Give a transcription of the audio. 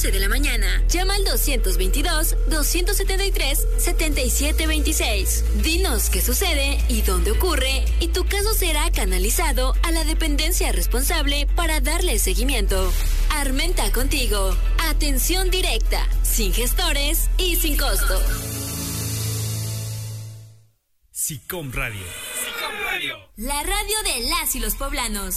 11 de la mañana. Llama al 222-273-7726. Dinos qué sucede y dónde ocurre, y tu caso será canalizado a la dependencia responsable para darle seguimiento. Armenta Contigo. Atención directa, sin gestores y sin costo. SICOM Radio. La radio de las y los poblanos.